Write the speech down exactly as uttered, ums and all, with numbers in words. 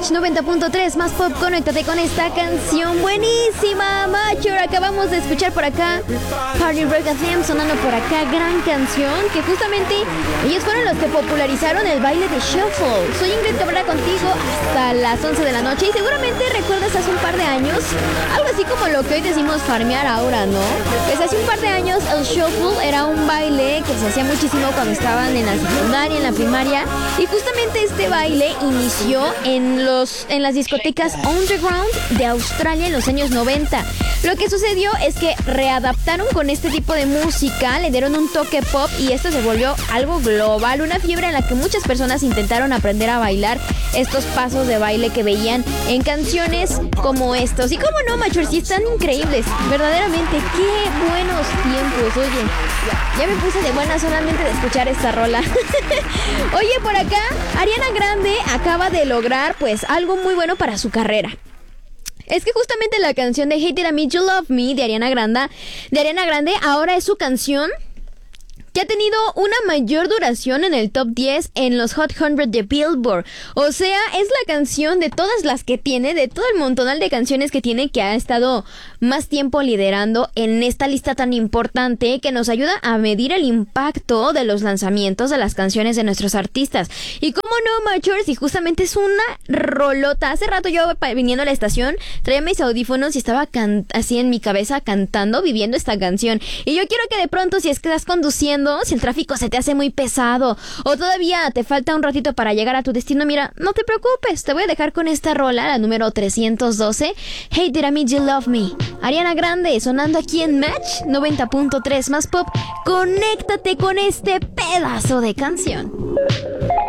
Match noventa punto tres, más pop, conéctate con esta canción buenísima, Mature. Acabamos de escuchar por acá Party Rock Anthem, sonando por acá, gran canción, que justamente ellos fueron los que popularizaron el baile de Shuffle. Soy Ingrid Cabrera contigo hasta las once de la noche y seguramente recuerdas hace un par de años, algo así como lo que hoy decimos farmear ahora, ¿no? Pues hace un par de años el Shuffle era un baile que se hacía muchísimo cuando estaban en la secundaria, en la primaria, y justamente este baile inició en los en las discotecas underground de Australia en los años noventa. Lo que sucedió es que readaptaron con este tipo de música, le dieron un toque pop y esto se volvió algo global, una fiebre en la que muchas personas intentaron aprender a bailar estos pasos de baile que veían en canciones como estos. Y cómo no, Mature, sí están increíbles, verdaderamente, qué buenos tiempos. Oye, ya me puse de buena solamente de escuchar esta rola. Oye, por acá, Ariana Grande acaba de lograr pues algo muy bueno para su carrera. Es que justamente la canción de Hate It I Made You Love Me de Ariana Grande, de Ariana Grande ahora es su canción que ha tenido una mayor duración en el top diez en los Hot cien de Billboard. O sea, es la canción de todas las que tiene, de todo el montonal de canciones que tiene, que ha estado más tiempo liderando en esta lista tan importante que nos ayuda a medir el impacto de los lanzamientos de las canciones de nuestros artistas. Y cómo no, Mature, si justamente es una rolota. Hace rato yo viniendo a la estación traía mis audífonos y estaba can- así en mi cabeza cantando, viviendo esta canción. Y yo quiero que de pronto, si es que estás conduciendo, si el tráfico se te hace muy pesado o todavía te falta un ratito para llegar a tu destino, mira, no te preocupes, te voy a dejar con esta rola, la número trescientos doce, Hate That I Made You Love Me. Ariana Grande sonando aquí en Match noventa punto tres, más pop. Conéctate con este pedazo de canción.